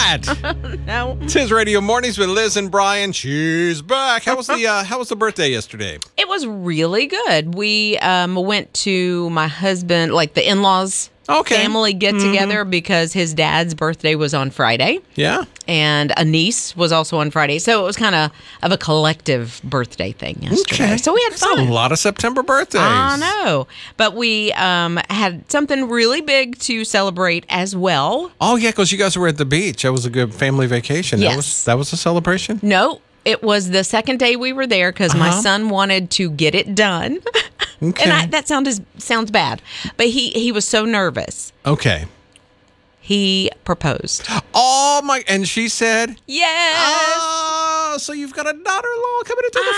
that? No. It's his Radio Mornings with Liz and Brian. She's back. How was the birthday yesterday? It was really good. We went to my husband, like the in-laws family get-together because his dad's birthday was on Friday. Yeah. And a niece was also on Friday. So it was kind of a collective birthday thing yesterday. Okay. So we had That's fun. a lot of September birthdays. I know. But we had something really big to celebrate as well. Oh, yeah, because you guys were at the beach. That was a good family vacation. Yes. That was a celebration? No, it was the second day we were there because my son wanted to get it done. Okay. And that sounds bad. But he was so nervous. Okay. He proposed. Oh, my. And she said? Yes. Oh, so you've got a daughter-in-law coming into the